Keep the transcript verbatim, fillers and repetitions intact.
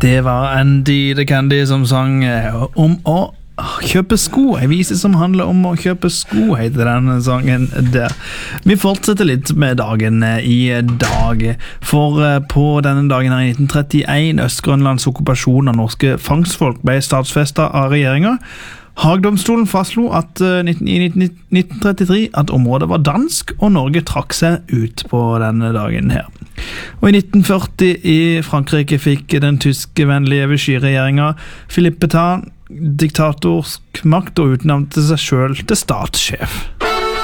Det var Andy the Candy som sang eh, om å kjøpe sko. En vise som handler om å kjøpe sko, heter den sangen der. Vi fortsetter litt med dagen i dag. For eh, på denne dagen her i nitten trettien, Øst-Grønlands okkupasjon av norske fangstfolk ble statsfestet av regjeringen. Haagdomstolen fastslo at uh, i nitten trettitre at området var dansk, og Norge trakk seg ut på denne dagen her. Og i nitten førti i Frankrike fikk den tyskvennlige Vichy-regjeringen Philippe Pétain diktatorsk makt og utnevnte seg selv til statssjef.